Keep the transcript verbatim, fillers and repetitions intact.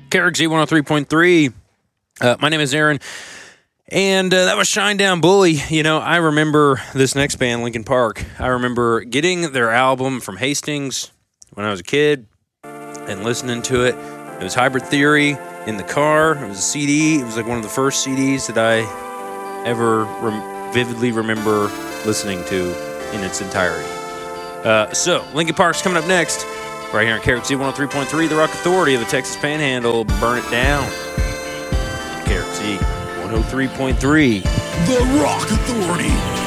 K R X Z one oh three point three. Uh, my name is Aaron, and uh, that was Shinedown Bully. You know, I remember this next band, Linkin Park. I remember getting their album from Hastings when I was a kid and listening to it. It was Hybrid Theory in the car. It was a C D. It was like one of the first C Ds that I ever rem- vividly remember listening to in its entirety. Uh, so, Linkin Park's coming up next, right here on K R X Z one oh three point three, the Rock Authority of the Texas Panhandle. Burn it down. K R X Z one oh three point three. The Rock Authority.